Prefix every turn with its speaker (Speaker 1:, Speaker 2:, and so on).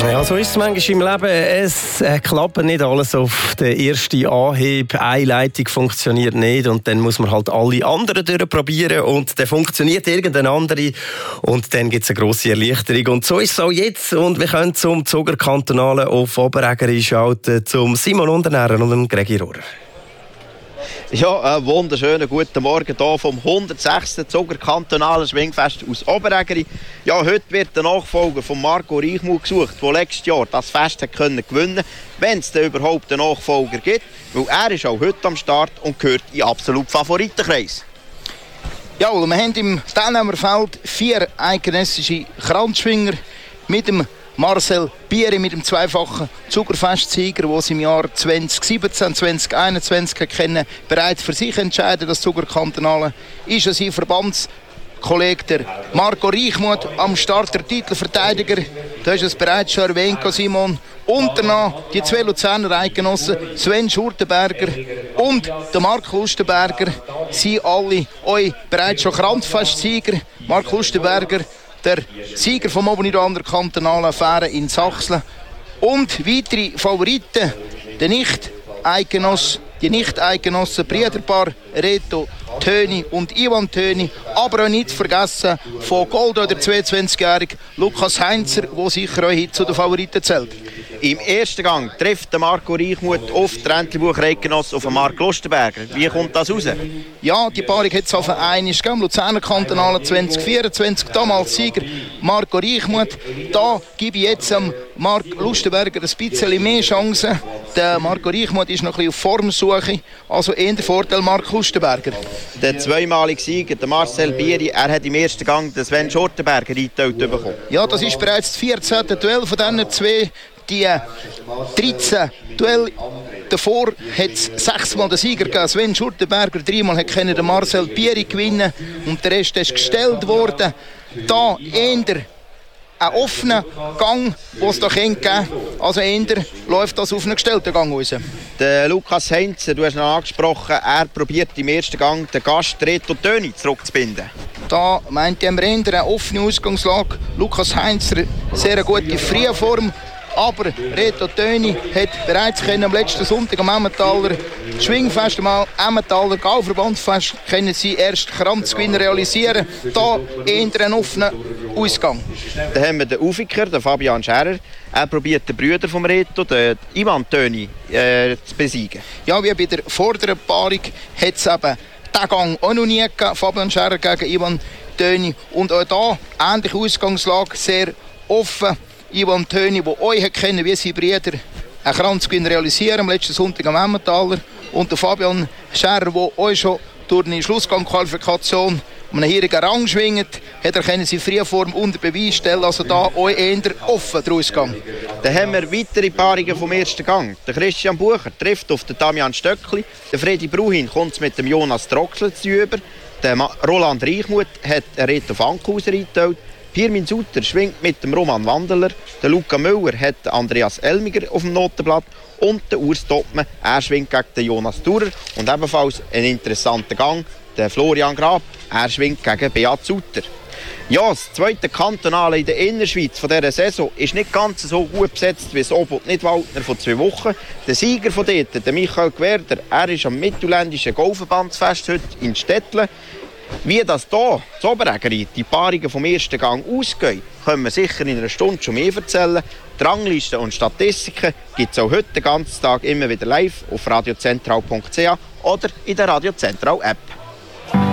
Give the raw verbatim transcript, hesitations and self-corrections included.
Speaker 1: Ja, so ist es manchmal im Leben. Es äh, klappt nicht alles auf den ersten Anhieb. Eine Leitung funktioniert nicht und dann muss man halt alle anderen durchprobieren und dann funktioniert irgendeine andere und dann gibt es eine grosse Erleichterung. Und so ist es auch jetzt und wir können zum Zugerkantonalen auf Oberägeri schalten, zum Simon Unternährer und dem Gregi Rohrer.
Speaker 2: Ja, einen wunderschönen guten Morgen hier vom hundertsechsten Zugerkantonalen Schwingfest aus Oberägeri. Ja, heute wird der Nachfolger von Marco Reichmuth gesucht, der letztes Jahr das Fest hat können gewinnen, wenn es denn überhaupt einen Nachfolger gibt, weil er ist auch heute am Start und gehört in absolut Favoritenkreis.
Speaker 3: Ja, wir haben im Teilnehmerfeld vier eidgenössische Kranzschwinger mit dem Marcel Bieri, mit dem zweifachen Zugerfestsieger, der es im Jahr zwanzig siebzehn zwanzig einundzwanzig kennen, bereits für sich entscheiden, das Zugerkantonale ist ja sein Verbandskollege der Marco Reichmuth am Start, der Titelverteidiger. Du hast es bereits schon erwähnt, Simon. Und danach die zwei Luzerner Eidgenossen, Sven Schurtenberger und der Marc Lustenberger, sind alle euch bereits schon Kranzfestsieger. Marc Lustenberger, der Sieger vom Oberneuland kantonalen Affäre in Sachsen. Und weitere Favoriten, der Nicht-Eidgenoss, die Nicht-Eidgenossen Brüderpaar Reto Töni und Ivan Töni, aber auch nicht vergessen von Goldo, der zweiundzwanzigjährige Lukas Heinzer, der sicher auch heute zu den Favoriten zählt.
Speaker 2: Im ersten Gang trifft der Marco Reichmuth auf den Rentlerbucher Eidgenoss auf den Marc Lustenberger. Wie kommt das raus?
Speaker 3: Ja, die Paarung hat es auf einmal gegeben. Luzerner Kantonale zwanzig vierundzwanzig, damals Sieger Marco Reichmuth. Da gebe ich jetzt am Marc Lustenberger ein bisschen mehr Chancen. Der Marco Reichmuth ist noch ein bisschen auf Formsuche, also eher der Vorteil Marc Lustenberger.
Speaker 2: Der zweimalige Sieger, der Marcel Bieri, er hat im ersten Gang den Sven Schurtenberger eingeteilt bekommen.
Speaker 3: Ja, das ist bereits das vierzehnte Duell von diesen zwei. Die dreizehn Duell davor hat es sechsmal den Sieger gegeben. Sven Schurtenberger, dreimal hat den Marcel Bieri gewinnen und der Rest ist gestellt worden. Da eher ein offener Gang, den es da geben kann. Also eher läuft das auf einen gestellten Gang raus.
Speaker 2: Der Lukas Heinzer, du hast ihn angesprochen, er probiert im ersten Gang den Gast Reto Töni zurückzubinden.
Speaker 3: Da meint er eher eine offene Ausgangslage. Lukas Heinzer, sehr gute Frühform. Aber Reto Töni hat bereits am letzten Sonntag am Emmentaler Schwingfest, am Emmentaler Gauverbandsfest, können sie erst Kranzgewinn realisieren. Da eher einen offenen Ausgang.
Speaker 2: Dann haben wir den Ufiker, den Fabian Scherer. Er probiert den Brüder vom Reto, den Ivan Töni, äh, zu besiegen.
Speaker 3: Ja, wie bei der vorderen Paarung hat es eben diesen Gang auch noch nie gegeben. Fabian Scherer gegen Ivan Töni. Und auch da ähnliche Ausgangslage, sehr offen. Ivan Töni, der euch kennen, wie seine Brüder einen Kranzgewinn realisieren am letzten Sonntag am Emmentaler. Und der Fabian Scherer, der euch schon durch eine Schlussgangqualifikation um einen hierigen Rang schwingt, hat er seine Frühform unter Beweis stellen. Also da euch eher offen der Ausgang.
Speaker 2: Dann haben wir weitere Paarungen vom ersten Gang. Der Christian Bucher trifft auf den Damian Stöckli. Der Fredi Bruhin kommt mit dem Jonas Troxler zu über. Der Roland Reichmuth hat Reto Fankhauser eingeteilt. Pirmin Sutter schwingt mit dem Roman Wandeler, der Luca Müller hat Andreas Elmiger auf dem Notenblatt und der Urs Toppmann, er schwingt gegen den Jonas Durer und ebenfalls ein interessanter Gang, der Florian Grab, er schwingt gegen Beat Sutter. Ja, das zweite Kantonale in der Innerschweiz von dieser Saison ist nicht ganz so gut besetzt wie das Obot Nidwaldner vor zwei Wochen. Der Sieger von dort, der Michael Gwerder, er ist am mittelländischen Golfverbandsfest heute in Stettle. Wie das hier, das Oberägeri, die Paarungen vom ersten Gang ausgehen, können wir sicher in einer Stunde schon mehr erzählen. Die Ranglisten und Statistiken gibt es auch heute den ganzen Tag immer wieder live auf radiozentral punkt c h oder in der Radio Zentral App.